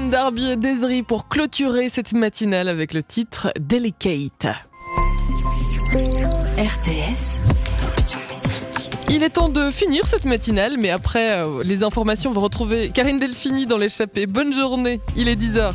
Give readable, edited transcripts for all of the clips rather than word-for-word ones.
Darby et Desri pour clôturer cette matinale avec le titre Delicate. RTS, Option Musique. Il est temps de finir cette matinale, mais après les informations, vous retrouvez Karine Delphini dans l'échappée. Bonne journée, il est 10h.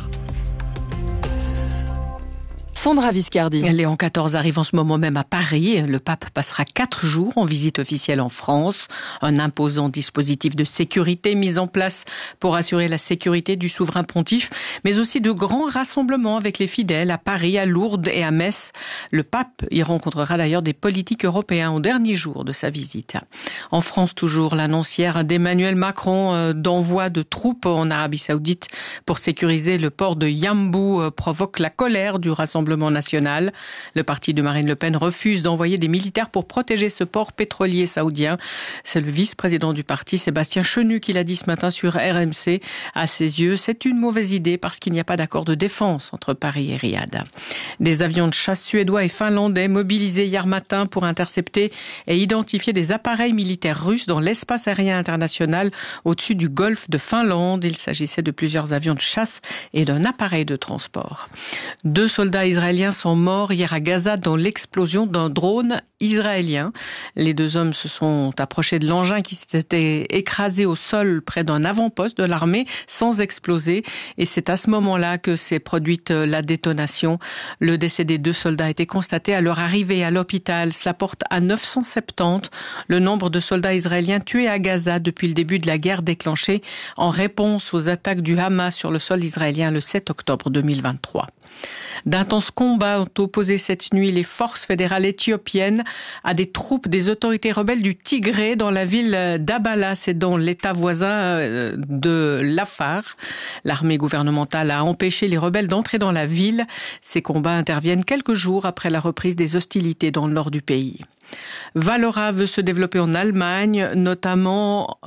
Sandra Viscardi. Léon XIV arrive en ce moment même à Paris. Le pape passera 4 jours en visite officielle en France. Un imposant dispositif de sécurité mis en place pour assurer la sécurité du souverain pontife, mais aussi de grands rassemblements avec les fidèles à Paris, à Lourdes et à Metz. Le pape y rencontrera d'ailleurs des politiques européens au dernier jour de sa visite. En France toujours, l'annoncière d'Emmanuel Macron d'envoi de troupes en Arabie Saoudite pour sécuriser le port de Yambou provoque la colère du Rassemblement national. Le parti de Marine Le Pen refuse d'envoyer des militaires pour protéger ce port pétrolier saoudien. C'est le vice-président du parti, Sébastien Chenu, qui l'a dit ce matin sur RMC. À ses yeux, c'est une mauvaise idée parce qu'il n'y a pas d'accord de défense entre Paris et Riyad. Des avions de chasse suédois et finlandais mobilisés hier matin pour intercepter et identifier des appareils militaires russes dans l'espace aérien international au-dessus du golfe de Finlande. Il s'agissait de plusieurs avions de chasse et d'un appareil de transport. 2 soldats israéliens sont morts hier à Gaza dans l'explosion d'un drone israélien. Les 2 hommes se sont approchés de l'engin qui s'était écrasé au sol près d'un avant-poste de l'armée sans exploser. Et c'est à ce moment-là que s'est produite la détonation. Le décès des 2 soldats a été constaté à leur arrivée à l'hôpital. Cela porte à 970 le nombre de soldats israéliens tués à Gaza depuis le début de la guerre déclenchée en réponse aux attaques du Hamas sur le sol israélien le 7 octobre 2023. D'intenses combats ont opposé cette nuit les forces fédérales éthiopiennes à des troupes des autorités rebelles du Tigré dans la ville d'Abala, c'est dans l'état voisin de l'Afar. L'armée gouvernementale a empêché les rebelles d'entrer dans la ville. Ces combats interviennent quelques jours après la reprise des hostilités dans le nord du pays. Valora veut se développer en Allemagne, notamment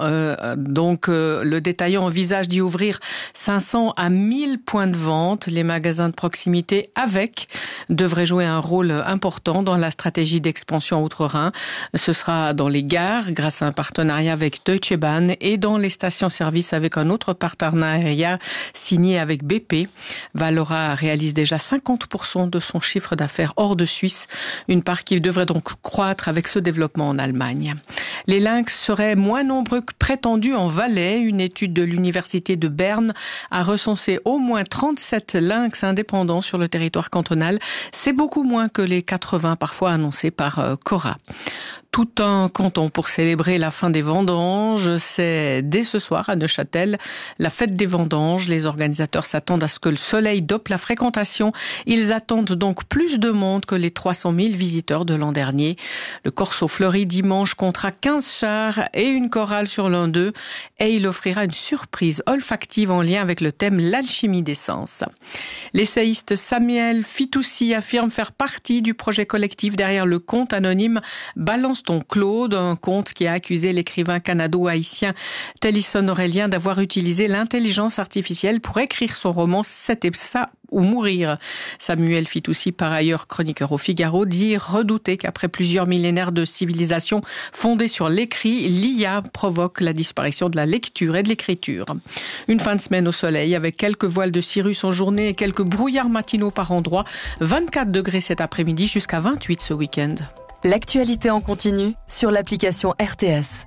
le détaillant envisage d'y ouvrir 500 à 1000 points de vente. Les magasins de proximité devraient jouer un rôle important dans la stratégie d'expansion outre-Rhin. Ce sera dans les gares grâce à un partenariat avec Deutsche Bahn et dans les stations-service avec un autre partenariat signé avec BP. Valora réalise déjà 50% de son chiffre d'affaires hors de Suisse, une part qui devrait donc croître avec ce développement en Allemagne. Les lynx seraient moins nombreux que prétendus en Valais. Une étude de l'université de Berne a recensé au moins 37 lynx indépendants sur le territoire cantonal. C'est beaucoup moins que les 80 parfois annoncés par Cora. Tout un canton pour célébrer la fin des vendanges. C'est dès ce soir à Neuchâtel, la fête des vendanges. Les organisateurs s'attendent à ce que le soleil dope la fréquentation. Ils attendent donc plus de monde que les 300 000 visiteurs de l'an dernier. Le Corso Fleuri dimanche comptera 15 chars et une chorale sur l'un d'eux. Et il offrira une surprise olfactive en lien avec le thème l'alchimie des sens. L'essayiste Samuel Fitoussi affirme faire partie du projet collectif derrière le conte anonyme Balance ton Claude, un conte qui a accusé l'écrivain canado-haïtien Télisson Aurélien d'avoir utilisé l'intelligence artificielle pour écrire son roman C'était ça ou mourir. Samuel Fitoussi, par ailleurs chroniqueur au Figaro, dit redouter qu'après plusieurs millénaires de civilisation fondée sur l'écrit, l'IA provoque la disparition de la lecture et de l'écriture. Une fin de semaine au soleil avec quelques voiles de cirrus en journée et quelques brouillards matinaux par endroits. 24 degrés cet après-midi jusqu'à 28 ce week-end. L'actualité en continu sur l'application RTS.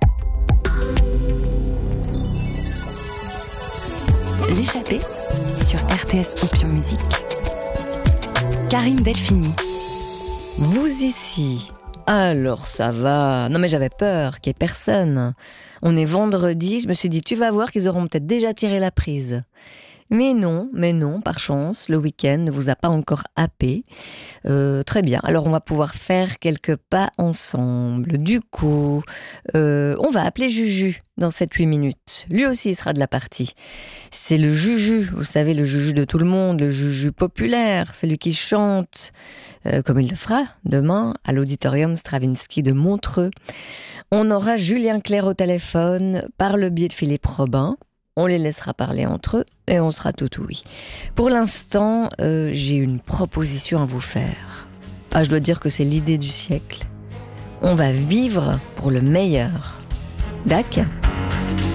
L'échappée sur RTS Option Musique. Karine Delphini. Vous ici. Alors ça va. Non mais j'avais peur qu'il n'y ait personne. On est vendredi, je me suis dit tu vas voir qu'ils auront peut-être déjà tiré la prise. Mais non, par chance, le week-end ne vous a pas encore happé. Très bien, alors on va pouvoir faire quelques pas ensemble. Du coup, on va appeler Juju dans 7-8 minutes. Lui aussi il sera de la partie. C'est le Juju, vous savez, le Juju de tout le monde, le Juju populaire, celui qui chante, comme il le fera demain à l'Auditorium Stravinsky de Montreux. On aura Julien Clerc au téléphone par le biais de Philippe Robin. On les laissera parler entre eux et on sera tout oui. Pour l'instant, j'ai une proposition à vous faire. Je dois dire que c'est l'idée du siècle. On va vivre pour le meilleur. Dac ?